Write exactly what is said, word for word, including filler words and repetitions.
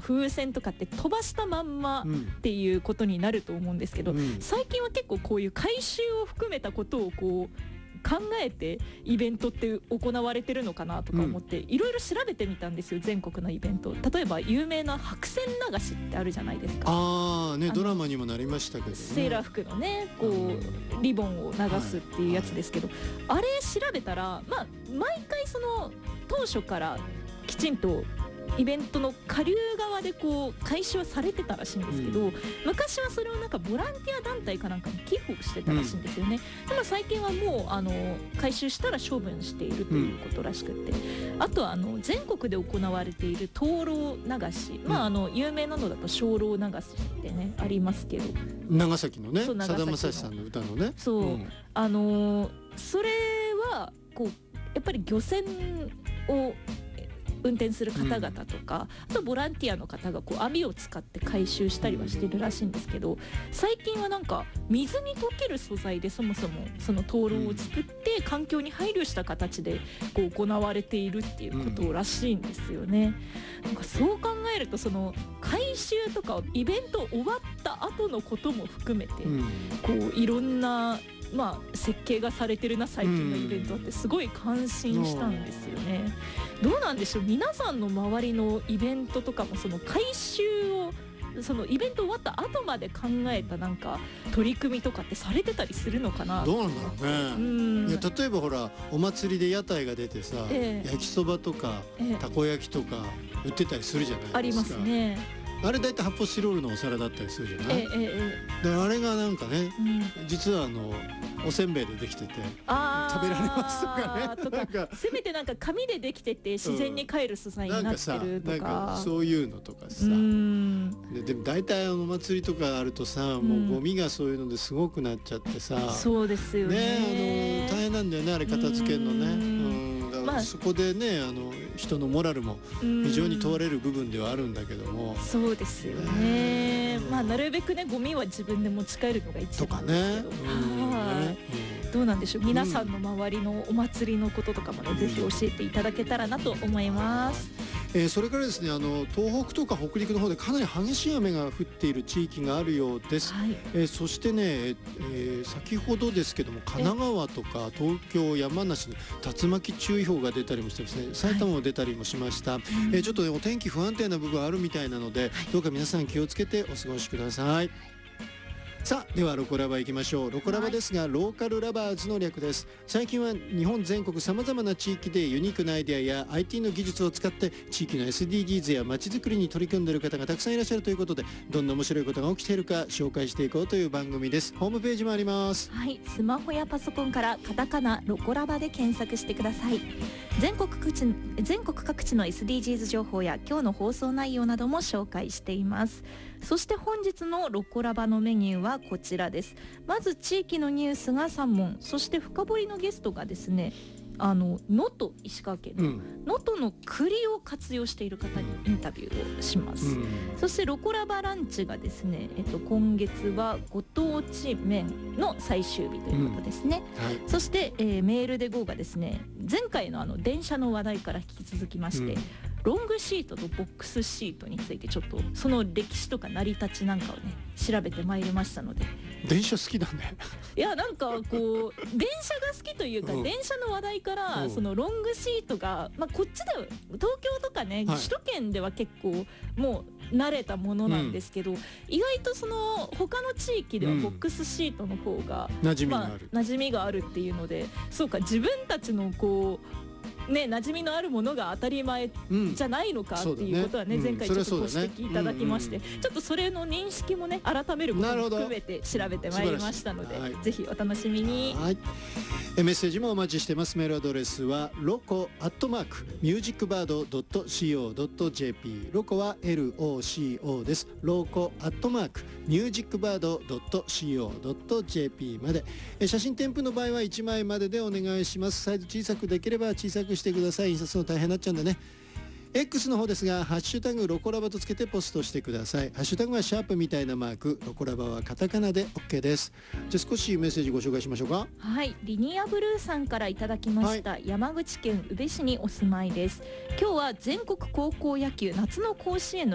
風船とかって飛ばしたまんまっていうことになると思うんですけど、うん、最近は結構こういう回収を含めたことをこう考えてイベントって行われてるのかなとか思っていろいろ調べてみたんですよ、全国のイベント。例えば有名な白線流しってあるじゃないですか。 あーね、ドラマにもなりましたけどね、 セーラー服のねこうリボンを流すっていうやつですけど、はいはい、あれ調べたら、まあ、毎回その当初からきちんとイベントの下流側でこう回収はされてたらしいんですけど、うん、昔はそれをなんかボランティア団体かなんかに寄付をしてたらしいんですよね、うん、でも最近はもうあの回収したら処分しているということらしくて、うん、あとはあの全国で行われている灯籠流し、うん、まああの有名なのだと精霊流しってねありますけど、 長崎のねさだまさしさんの歌のね、 そう、うん、あのそれはこうやっぱり漁船を運転する方々とか、うん、あとボランティアの方がこう網を使って回収したりはしてるらしいんですけど、最近はなんか水に溶ける素材でそもそもその灯籠を作って環境に配慮した形でこう行われているっていうことらしいんですよね。なんかそう考えるとその回収とかイベント終わった後のことも含めてこういろんなまあ、設計がされてるな最近のイベントってすごい感心したんですよね。どうなんでしょう、皆さんの周りのイベントとかもその回収をそのイベント終わった後まで考えたなんか取り組みとかってされてたりするのかな。 どうなんだろうね。うん、いや例えばほらお祭りで屋台が出てさ、えー、焼きそばとか、えー、たこ焼きとか売ってたりするじゃないですか。 ありますね。 あれだいたい発泡スチロールのお皿だったりするじゃない、えーえー、であれがなんかね、うん、実はあのおせんべいでできてて食べられますとかねとかなんかせめてなんか紙でできてて自然に帰る素材になってるとか、うん、なんかさ、なんかそういうのとかさ、うんで, でも大体お祭りとかあるとさ、うん、もうゴミがそういうのですごくなっちゃってさ、 そうですよ ね, ねあの大変なんだよねあれ片付けるのね、うん、だからそこでねあの人のモラルも非常に問われる部分ではあるんだけども、 そうですよね、まあ、なるべくねゴミは自分で持ち帰るのが一番ですけど、とかね、はい、どうなんでしょう、皆さんの周りのお祭りのこととかもね、うん、ぜひ教えていただけたらなと思います。 えー、それからですねあの東北とか北陸の方でかなり激しい雨が降っている地域があるようです、はいえー、そしてね、えー、先ほどですけども神奈川とか東京山梨に竜巻注意報が出たりもしてですね、埼玉も出たりもしました、はいえー、ちょっと、ね、お天気不安定な部分あるみたいなので、はい、どうか皆さん気をつけてお過ごしください。さあではロコラバ行きましょう。ロコラバですが、はい、ローカルラバーズの略です。最近は日本全国さまざまな地域でユニークなアイデアや アイティー の技術を使って地域の エスディージーズ やまちづくりに取り組んでいる方がたくさんいらっしゃるということで、どんな面白いことが起きているか紹介していこうという番組です。ホームページもあります。 はい、スマホやパソコンからカタカナロコラバで検索してください。全国各地、全国各地の エスディージーズ 情報や今日の放送内容なども紹介しています。そして本日のロコラバのメニューはこちらです。まず地域のニュースがさん問、そして深掘りのゲストがですね、あの能登石川県の能登、うん、の栗を活用している方にインタビューをします、うん、そしてロコラバランチがですね、えっと、今月はご当地麺の最終日ということですね、うんはい、そして、えー、メールで ゴー がですね、前回のあの電車の話題から引き続きまして、うん、ロングシートとボックスシートについてちょっとその歴史とか成り立ちなんかをね調べてまいりましたので。 電車好きだね。 いやなんかこう電車が好きというか、うん、電車の話題から、うん、そのロングシートが、まあ、こっちで東京とかね、はい、首都圏では結構もう慣れたものなんですけど、うん、意外とその他の地域ではボックスシートの方が、 うん、馴染みがある、 まあ、馴染みがあるっていうので、そうか自分たちのこうね、馴染みのあるものが当たり前じゃないのかっていうことはね、うんねうん、前回ちょっとご指摘いただきまして、ねうんうん、ちょっとそれの認識もね改めることも含めて調べてまいりましたので、ぜひお楽しみに。 はい、メッセージもお待ちしてます。メールアドレスはロコアットマークミュージックバードドットシーオードットジェーピー、ロコは エルオーシーオー です。ロコアットマークミュージックバードドットシーオードットジェーピー まで。写真添付の場合はいちまいまででお願いします。サイズ小さくできれば小さくしてください。印刷の大変になっちゃうんでね。 X の方ですが、ハッシュタグロコラバとつけてポストしてください。ハッシュタグはシャープみたいなマーク、ロコラバはカタカナで OK です。じゃあ少しメッセージご紹介しましょうか。 はい、リニアブルーさんからいただきました、はい、山口県宇部市にお住まいです。今日は全国高校野球夏の甲子園の